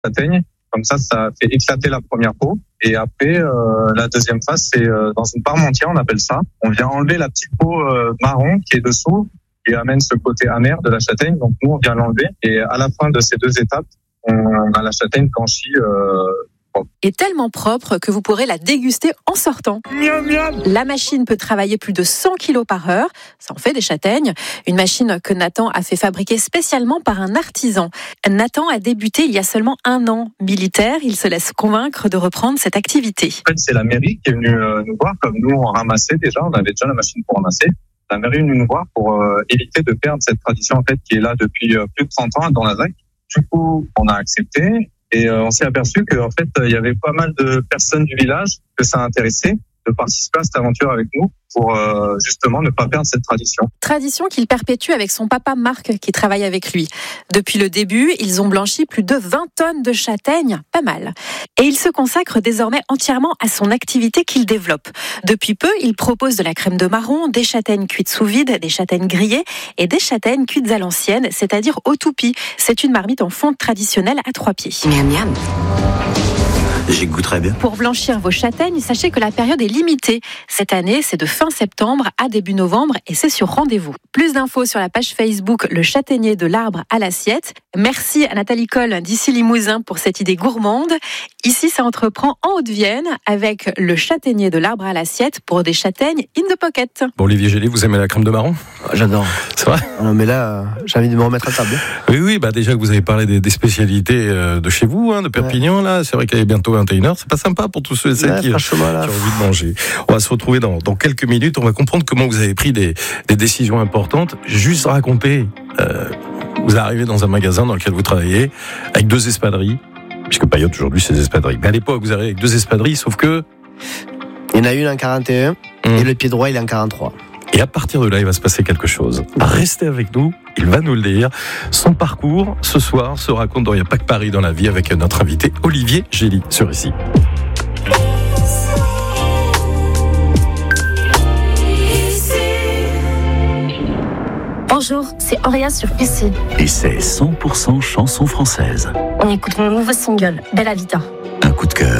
châtaigne. Comme ça fait éclater la première peau. Et après, la deuxième phase, c'est dans une parmentière, on appelle ça. On vient enlever la petite peau marron qui est dessous et amène ce côté amer de la châtaigne. Donc nous, on vient l'enlever. Et à la fin de ces 2 étapes, on a la châtaigne blanchie. Et tellement propre que vous pourrez la déguster en sortant. Miam, miam. La machine peut travailler plus de 100 kg par heure. Ça en fait des châtaignes. Une machine que Nathan a fait fabriquer spécialement par un artisan. Nathan a débuté il y a seulement 1 an. Militaire, il se laisse convaincre de reprendre cette activité. En fait, c'est la mairie qui est venue nous voir. Comme nous, on ramassait déjà. On avait déjà la machine pour ramasser. La mairie est venue nous voir pour éviter de perdre cette tradition en fait qui est là depuis plus de 30 ans dans la ZAC. Du coup, on a accepté. Et on s'est aperçu que en fait il y avait pas mal de personnes du village que ça intéressait de participer à cette aventure avec nous pour justement ne pas perdre cette tradition. Tradition qu'il perpétue avec son papa Marc qui travaille avec lui. Depuis le début, ils ont blanchi plus de 20 tonnes de châtaignes, pas mal. Et il se consacre désormais entièrement à son activité qu'il développe. Depuis peu, il propose de la crème de marron, des châtaignes cuites sous vide, des châtaignes grillées et des châtaignes cuites à l'ancienne, c'est-à-dire au toupie. C'est une marmite en fonte traditionnelle à 3 pieds. Miam miam. J'y goûterais bien. Pour blanchir vos châtaignes, sachez que la période est limitée. Cette année, c'est de fin septembre à début novembre et c'est sur rendez-vous. Plus d'infos sur la page Facebook Le Châtaignier de l'Arbre à l'Assiette. Merci à Nathalie Coll d'ici Limousin pour cette idée gourmande. Ici, ça entreprend en Haute-Vienne avec Le Châtaignier de l'Arbre à l'Assiette pour des châtaignes in the pocket. Bon, Olivier Gély, vous aimez la crème de marron ? J'adore. C'est vrai ? Non, mais là, j'ai envie de me remettre à table. Oui, déjà que vous avez parlé des spécialités de chez vous, de Perpignan, là, c'est vrai qu'il est bientôt 21h. C'est pas sympa pour tous ceux et celles qui ont envie de manger. On va se retrouver dans quelques minutes. On va comprendre comment vous avez pris des décisions importantes. Juste raconter, vous arrivez dans un magasin dans lequel vous travaillez avec 2 espadrilles, puisque Payotte aujourd'hui c'est des espadrilles. Mais à l'époque, vous arrivez avec 2 espadrilles, sauf que il y en a une en 41 et le pied droit il est en 43. Et à partir de là, il va se passer quelque chose. Restez avec nous, il va nous le dire. Son parcours, ce soir, se raconte dans Il n'y a pas que Paris dans la vie avec notre invité Olivier Gély sur Ici. Bonjour, c'est Auréa sur Ici. Et c'est 100% chanson française. On écoute mon nouveau single, Bella Vita. Un coup de cœur.